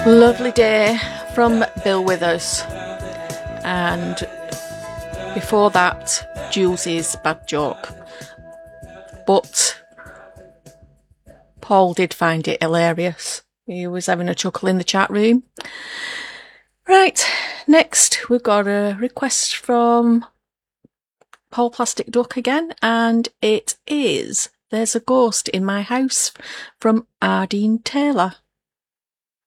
Lovely day from Bill Withers, and before that, Jules's bad joke. But Paul did find it hilarious. He was having a chuckle in the chat room. Right, next we've got a request from Paul Plastic Duck again, and it is "There's a Ghost in My House" from Ardeen Taylor.